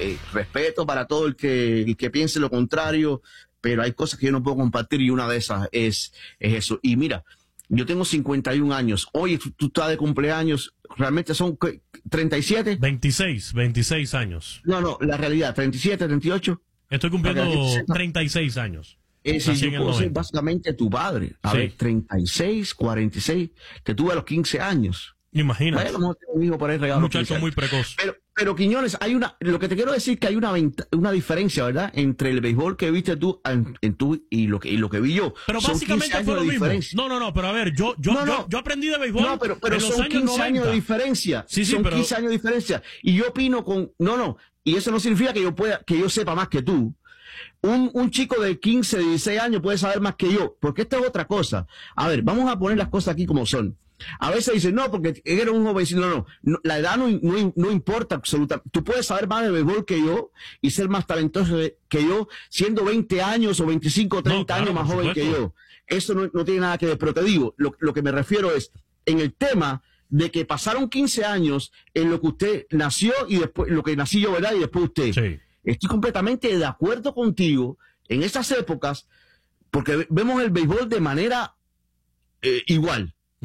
respeto para todo el que piense lo contrario, pero hay cosas que yo no puedo compartir y una de esas es eso. Y mira, yo tengo 51 años. Oye, tú estás de cumpleaños. ¿Realmente son 37? 26 años. No, la realidad, 37, 38. Estoy cumpliendo 36 años. Es decir, yo puedo ser básicamente tu padre. A ver, 36, 46. Te tuve a los 15 años. Imagínate. Bueno, un hijo por ahí regalo. Un muchacho muy precoz. Pero Quiñones, lo que te quiero decir es que hay una diferencia, ¿verdad? Entre el béisbol que viste tú y lo que vi yo. Pero básicamente fue lo mismo. No, pero a ver, yo aprendí de béisbol. No, pero son 15 años de diferencia. Sí, son 15 años de diferencia. Y yo opino y eso no significa que yo sepa más que tú. Un chico de 15, 16 años puede saber más que yo, porque esta es otra cosa. A ver, vamos a poner las cosas aquí como son. A veces dicen, no, porque eres un jovencito. No, la edad no importa absolutamente. Tú puedes saber más de béisbol que yo y ser más talentoso que yo, siendo 20 años o 25 o 30 años más joven que yo. Eso no tiene nada que ver, pero te digo, lo que me refiero es, en el tema de que pasaron 15 años en lo que usted nació y después, lo que nací yo, ¿verdad? Y después usted. Sí. Estoy completamente de acuerdo contigo en esas épocas, porque vemos el béisbol de manera igual.